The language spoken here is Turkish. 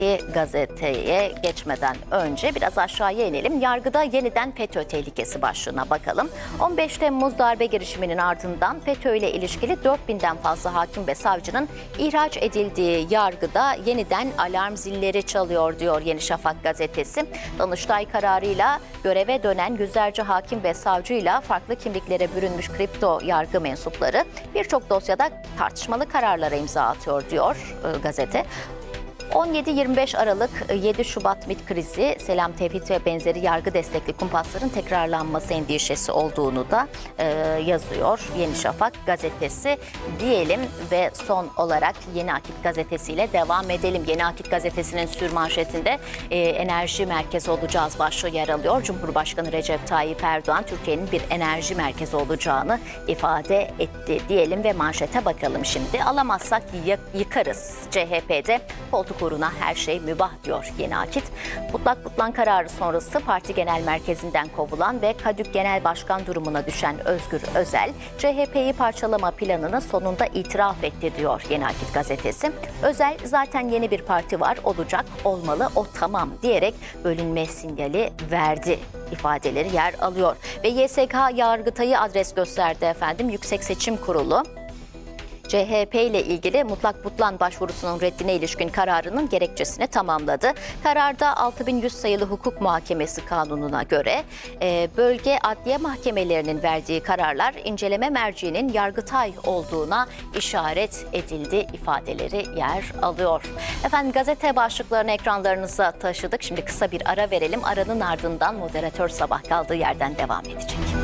Gazeteye geçmeden önce biraz aşağıya inelim. Yargıda yeniden FETÖ tehlikesi başlığına bakalım. 15 Temmuz darbe girişiminin ardından FETÖ ile ilişkili 4000'den fazla hakim ve savcının ihraç edildiği yargıda yeniden alarm zilleri çalıyor diyor Yeni Şafak gazetesi. Danıştay kararıyla göreve dönen yüzlerce hakim ve savcıyla farklı kimliklere bürünmüş kripto yargı mensupları birçok dosyada tartışmalı kararlara imza atıyor diyor gazete. 17-25 Aralık 7 Şubat MİT krizi, Selam Tevhid ve benzeri yargı destekli kumpasların tekrarlanması endişesi olduğunu da yazıyor Yeni Şafak gazetesi diyelim ve son olarak Yeni Akit gazetesiyle devam edelim. Yeni Akit gazetesinin sürmanşetinde enerji merkezi olacağız başlığı yer alıyor. Cumhurbaşkanı Recep Tayyip Erdoğan Türkiye'nin bir enerji merkezi olacağını ifade etti diyelim ve manşete bakalım şimdi. Alamazsak yıkarız. CHP'de koltuk uğruna her şey mübah diyor Yeni Akit. Mutlak Kutlan kararı sonrası parti genel merkezinden kovulan ve KADÜK Genel Başkan durumuna düşen Özgür Özel, CHP'yi parçalama planını sonunda itiraf etti diyor Yeni Akit gazetesi. Özel zaten yeni bir parti var, olacak, olmalı, o tamam diyerek bölünme sinyali verdi ifadeleri yer alıyor. Ve YSK Yargıtay'ı adres gösterdi efendim. Yüksek Seçim Kurulu CHP ile ilgili Mutlak Kutlan başvurusunun reddine ilişkin kararının gerekçesini tamamladı. Kararda 6100 sayılı hukuk muhakemesi kanununa göre bölge adliye mahkemelerinin verdiği kararlar inceleme merciğinin Yargıtay olduğuna işaret edildi ifadeleri yer alıyor. Efendim gazete başlıklarını ekranlarınıza taşıdık. Şimdi kısa bir ara verelim. Aranın ardından moderatör Sabah kaldığı yerden devam edecek.